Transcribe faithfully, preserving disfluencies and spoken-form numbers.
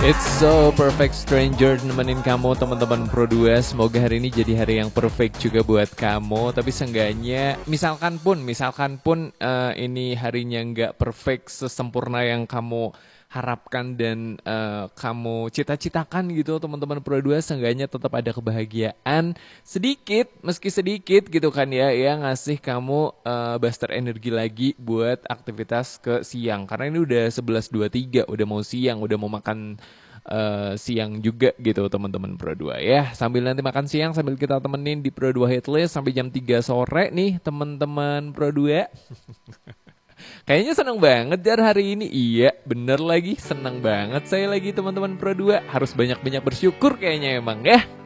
It's so perfect stranger nemenin kamu teman-teman Pro dua. Semoga hari ini jadi hari yang perfect juga buat kamu. Tapi seenggaknya misalkan pun misalkan pun eh, ini harinya nggak perfect sesempurna yang kamu harapkan dan eh, kamu cita-citakan gitu teman-teman Pro dua, seenggaknya tetap ada kebahagiaan sedikit meski sedikit gitu kan ya, ya ngasih kamu eh, booster energi lagi buat aktivitas ke siang, karena ini udah sebelas dua puluh tiga, udah mau siang, udah mau makan eh, siang juga gitu teman-teman Pro dua ya. Sambil nanti makan siang sambil kita temenin di Pro dua Hitlist sampai jam tiga sore nih teman-teman Pro dua. Kayaknya seneng banget Jar hari ini. Iya bener lagi, seneng banget saya lagi teman-teman Pro dua. Harus banyak-banyak bersyukur kayaknya emang ya.